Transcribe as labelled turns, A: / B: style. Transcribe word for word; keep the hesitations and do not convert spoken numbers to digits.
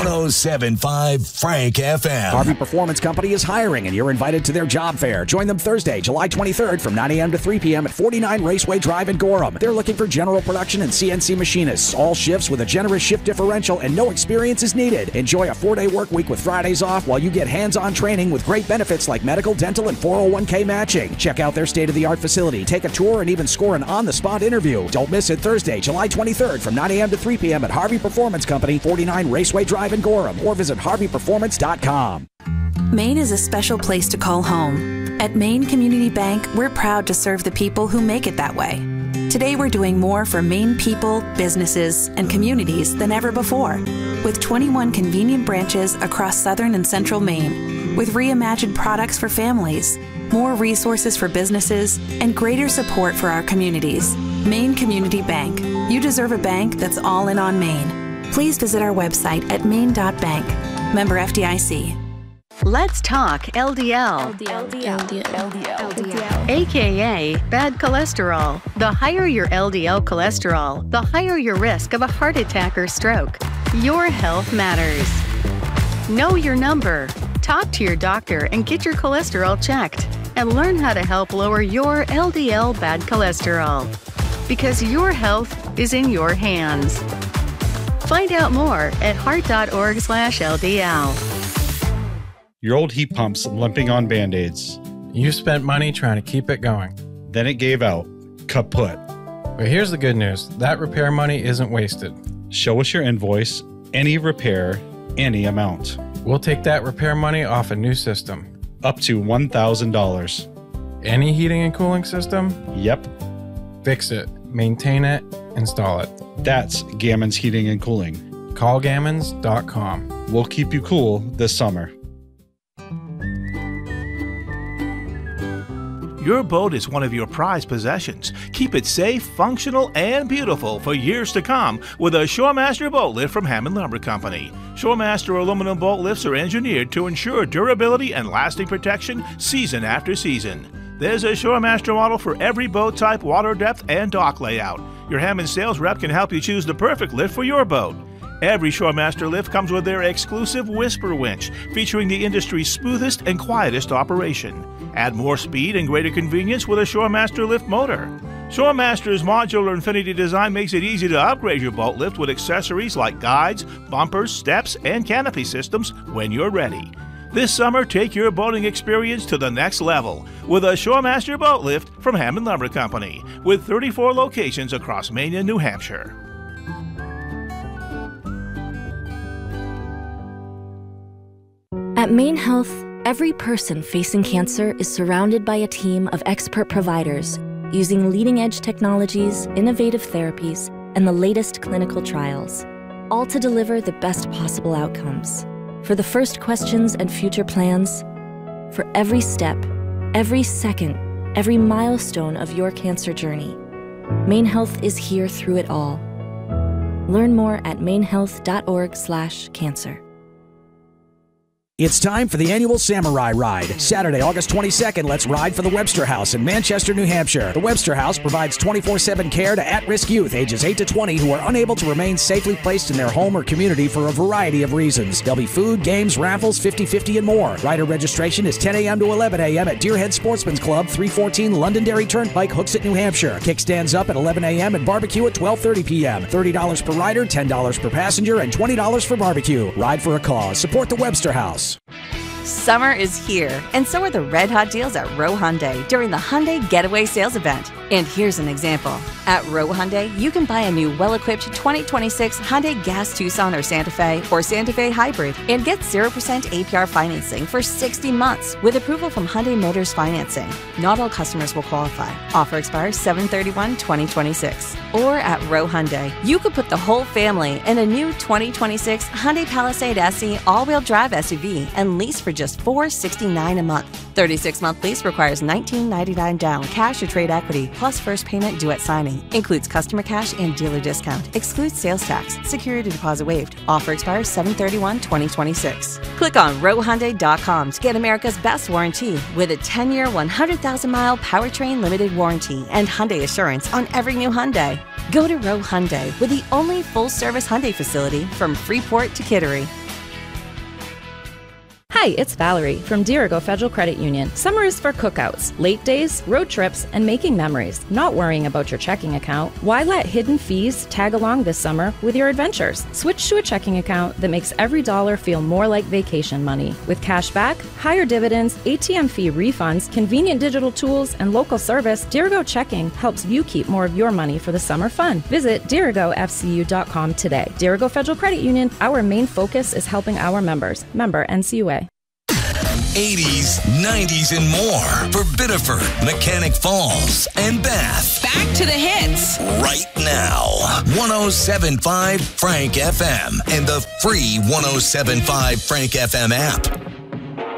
A: oh seven point five Frank F M.
B: Harvey Performance Company is hiring, and you're invited to their job fair. Join them Thursday, July twenty-third from nine a.m. to three p.m. at forty-nine Raceway Drive in Gorham. They're looking for general production and C N C machinists. All shifts with a generous shift differential and no experience is needed. Enjoy a four-day work week with Fridays off while you get hands-on training with great benefits like medical, dental, and four oh one k matching. Check out their state-of-the-art facility. Take a tour and even score an on-the-spot interview. Don't miss it Thursday, July twenty-third from nine a.m. to three p.m. at Harvey Performance Company, forty-nine Raceway Drive in Gorham, or visit harvey performance dot com.
C: Maine is a special place to call home. At Maine Community Bank, we're proud to serve the people who make it that way. Today, we're doing more for Maine people, businesses, and communities than ever before. With twenty-one convenient branches across southern and central Maine, with reimagined products for families, more resources for businesses, and greater support for our communities. Maine Community Bank. You deserve a bank that's all in on Maine. Please visit our website at maine dot bank. Member F D I C.
D: Let's talk L D L.
E: L D L. L D L. L D L. L D L.
D: A K A bad cholesterol. The higher your L D L cholesterol, the higher your risk of a heart attack or stroke. Your health matters. Know your number. Talk to your doctor and get your cholesterol checked. And learn how to help lower your L D L bad cholesterol. Because your health is in your hands. Find out more at heart dot org slash L D L.
F: Your old heat pump's limping on Band-Aids.
G: You spent money trying to keep it going.
F: Then it gave out. Kaput.
G: But here's the good news. That repair money isn't wasted.
F: Show us your invoice, any repair, any amount.
G: We'll take that repair money off a new system.
F: Up to one thousand dollars.
G: Any heating and cooling system?
F: Yep.
G: Fix it, maintain it, install it.
F: That's Gammons Heating and Cooling.
G: call gammons dot com.
F: We'll keep you cool this summer.
H: Your boat is one of your prized possessions. Keep it safe, functional, and beautiful for years to come with a Shoremaster boat lift from Hammond Lumber Company. Shoremaster aluminum boat lifts are engineered to ensure durability and lasting protection season after season. There's a Shoremaster model for every boat type, water depth, and dock layout. Your Hammond sales rep can help you choose the perfect lift for your boat. Every Shoremaster lift comes with their exclusive Whisper winch, featuring the industry's smoothest and quietest operation. Add more speed and greater convenience with a Shoremaster lift motor. Shoremaster's modular Infinity design makes it easy to upgrade your boat lift with accessories like guides, bumpers, steps, and canopy systems when you're ready. This summer, take your boating experience to the next level with a Shoremaster boat lift from Hammond Lumber Company, with thirty-four locations across Maine and New Hampshire.
I: At Maine Health, every person facing cancer is surrounded by a team of expert providers using leading-edge technologies, innovative therapies, and the latest clinical trials, all to deliver the best possible outcomes. For the first questions and future plans, for every step, every second, every milestone of your cancer journey, Maine Health is here through it all. Learn more at maine health dot org slash cancer.
B: It's time for the annual Samurai Ride. Saturday, August twenty-second, let's ride for the Webster House in Manchester, New Hampshire. The Webster House provides twenty-four seven care to at-risk youth ages eight to twenty who are unable to remain safely placed in their home or community for a variety of reasons. There'll be food, games, raffles, fifty fifty, and more. Rider registration is ten a.m. to eleven a.m. at Deerhead Sportsman's Club, three fourteen Londonderry Turnpike, Hooksett, New Hampshire. Kickstands up at eleven a.m. and barbecue at twelve thirty p.m. thirty dollars per rider, ten dollars per passenger, and twenty dollars for barbecue. Ride for a cause. Support the Webster House.
J: Summer is here, and so are the red hot deals at Rowe Hyundai during the Hyundai Getaway Sales Event. And here's an example. At Rowe Hyundai, you can buy a new well-equipped twenty twenty-six Hyundai Gas Tucson or Santa Fe or Santa Fe Hybrid and get zero percent A P R financing for sixty months with approval from Hyundai Motors Financing. Not all customers will qualify. Offer expires seven thirty-one twenty twenty-six. Or at Rowe Hyundai, you could put the whole family in a new twenty twenty-six Hyundai Palisade S E all-wheel drive S U V and lease for just four hundred sixty-nine dollars a month. thirty-six month lease requires nineteen ninety-nine down, cash or trade equity, plus first payment due at signing. Includes customer cash and dealer discount. Excludes sales tax. Security deposit waived. Offer expires seven thirty-one twenty twenty-six. Click on rowe hyundai dot com to get America's best warranty with a ten year, one hundred thousand mile powertrain limited warranty and Hyundai Assurance on every new Hyundai. Go to Rowe Hyundai with the only full-service Hyundai facility from Freeport to Kittery.
K: Hi, it's Valerie from Dirigo Federal Credit Union. Summer is for cookouts, late days, road trips, and making memories, not worrying about your checking account. Why let hidden fees tag along this summer with your adventures? Switch to a checking account that makes every dollar feel more like vacation money. With cash back, higher dividends, A T M fee refunds, convenient digital tools, and local service, Dirigo Checking helps you keep more of your money for the summer fun. Visit Dirigo F C U dot com today. Dirigo Federal Credit Union, our main focus is helping our members. Member N C U A.
A: eighties, nineties, and more for Biddeford, Mechanic Falls, and Bath.
L: Back to the hits.
A: Right now. one oh seven point five Frank F M and the free one oh seven point five Frank F M app.